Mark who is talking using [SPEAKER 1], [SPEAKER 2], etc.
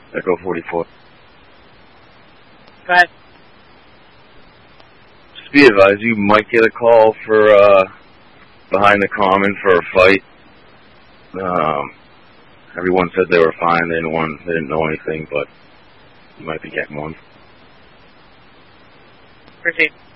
[SPEAKER 1] Echo 44.
[SPEAKER 2] Go ahead.
[SPEAKER 1] Just be advised, you might get a call for behind the common for a fight. Everyone said they were fine. They didn't know anything, but you might be getting one.
[SPEAKER 2] Proceed.